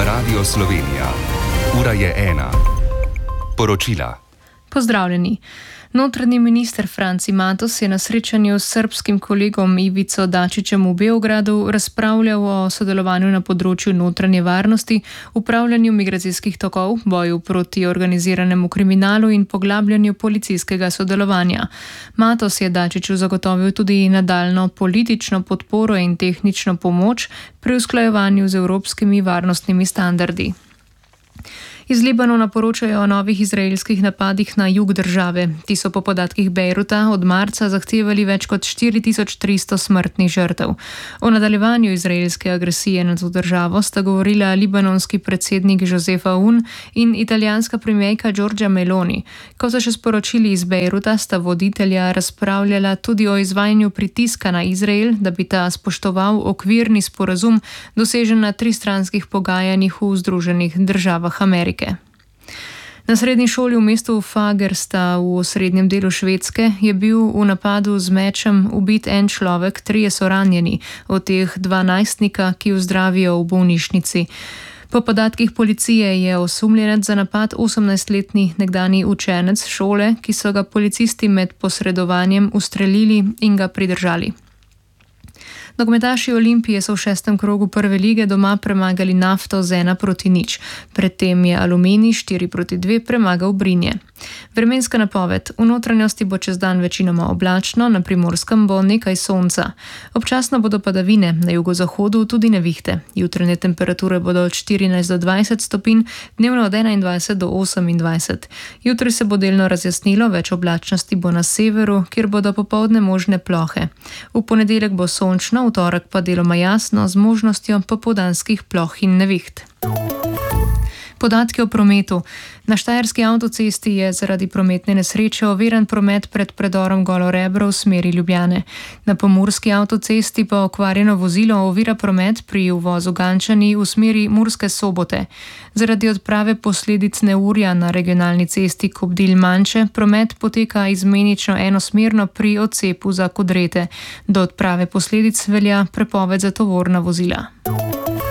Radio Slovenija. Ura je 1. Poročila. Pozdravljeni. Notranji minister Franci Matos je na srečanju s srbskim kolegom Ivico Dačićem v Beogradu razpravljal o sodelovanju na področju notranje varnosti, upravljanju migracijskih tokov, boju proti organiziranemu kriminalu in poglabljanju policijskega sodelovanja. Matos je Dačiću zagotovil tudi nadaljno politično podporo in tehnično pomoč pri usklajevanju z evropskimi varnostnimi standardi. Iz Libanona poročajo o novih izraelskih napadih na jug države. Ti so po podatkih Bejruta od marca zahtevali več kot 4300 smrtnih žrtev. O nadaljevanju izraelske agresije na to državo sta govorila libanonski predsednik Joseph Aoun in italijanska premijerka Giorgia Meloni. Ko so še sporočili iz Bejruta, sta voditelja razpravljala tudi o izvajanju pritiska na Izrael, da bi ta spoštoval okvirni sporazum, dosežen na tristranskih pogajanjih v Združenih državah Amerike. Na srednji šoli v mestu Fagersta v osrednjem delu Švedske je bil v napadu z mečem ubit en človek, 3 so ranjeni, od teh 2 najstnika, ki ozdravijo v bolnišnici. Po podatkih policije je osumljenec za napad 18-letni nekdani učenec šole, ki so ga policisti med posredovanjem ustrelili in ga pridržali. Nogometaši Olimpije so v 6. krogu prve lige doma premagali Nafto z 1-0. Predtem je Aluminij 4-2 premagal Brinje. Vremenska napoved. V notranjosti bo čez dan večinoma oblačno, na Primorskem bo nekaj sonca. Občasno bodo padavine, na jugozahodu tudi nevihte. Jutranje temperature bodo od 14 do 20 stopinj, dnevno od 21 do 28. Jutri se bo delno razjasnilo, več oblačnosti bo na severu, kjer bodo popoldne možne plohe. V ponedeljek bo sončno, v torek pa deloma jasno z možnostjo popoldanskih ploh in neviht. Podatki o prometu. Na štajerski avtocesti je zaradi prometne nesreče oviran promet pred predorom Golo Rebro v smeri Ljubljane. Na pomurski avtocesti pa okvarjeno vozilo ovira promet pri uvozu Gančani v smeri Murske Sobote. Zaradi odprave posledic neurja na regionalni cesti Kobdilj-Manče promet poteka izmenično enosmerno pri odcepu za Kodrete. Do odprave posledic velja prepoved za tovorna vozila.